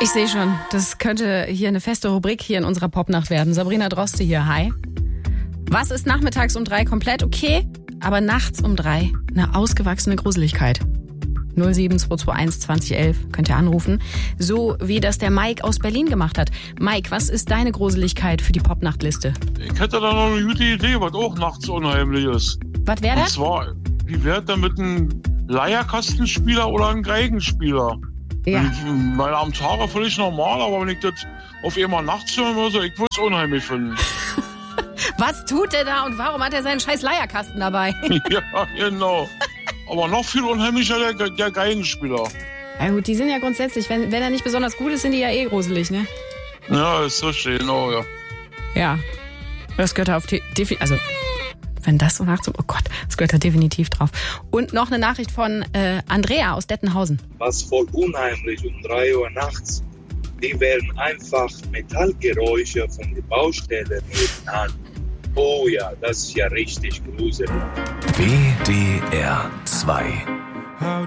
Ich sehe schon, das könnte hier eine feste Rubrik hier in unserer Popnacht werden. Sabrina Droste hier, hi. Was ist nachmittags um 3 komplett okay, aber nachts um 3 eine ausgewachsene Gruseligkeit? 07221 2011 könnt ihr anrufen. So wie das der Mike aus Berlin gemacht hat. Mike, was ist deine Gruseligkeit für die Popnachtliste? Ich hätte da noch eine gute Idee, was auch nachts unheimlich ist. Was wäre Und das? zwar, wie wäre da mit einem Leierkastenspieler oder einem Geigenspieler? Ja. Weil am Tage völlig normal, aber wenn ich das auf einmal nachts hören würde, ich würde es unheimlich finden. Was tut er da und warum hat er seinen scheiß Leierkasten dabei? Ja, genau. Aber noch viel unheimlicher der Geigenspieler. Ja gut, die sind ja grundsätzlich, wenn er nicht besonders gut ist, sind die ja eh gruselig, ne? Ja, ist richtig, genau, ja. Ja, das gehört da auf also wenn das so nachts, oh Gott, das gehört da definitiv drauf. Und noch eine Nachricht von Andrea aus Dettenhausen. Was voll unheimlich um 3 Uhr nachts. Die werden einfach Metallgeräusche von der Baustelle nebenan. Oh ja, das ist ja richtig gruselig. WDR 2